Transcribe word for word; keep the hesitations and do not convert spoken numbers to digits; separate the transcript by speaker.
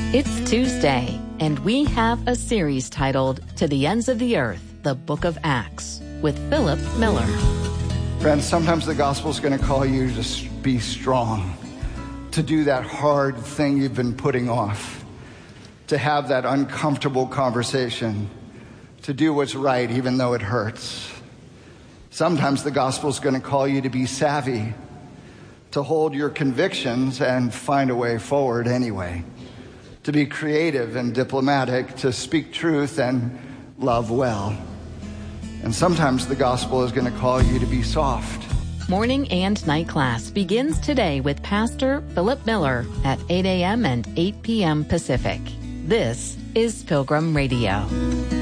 Speaker 1: It's Tuesday, and we have a series titled To the Ends of the Earth, the Book of Acts, with Philip Miller.
Speaker 2: Friends, sometimes the gospel is going to call you to be strong, to do that hard thing you've been putting off, to have that uncomfortable conversation, to do what's right even though it hurts. Sometimes the gospel is going to call you to be savvy, to hold your convictions and find a way forward anyway, to be creative and diplomatic, to speak truth and love well. And sometimes the gospel is going to call you to be soft.
Speaker 1: Morning and night class begins today with Pastor Philip Miller at eight a.m. and eight p.m. Pacific. This is Pilgrim Radio.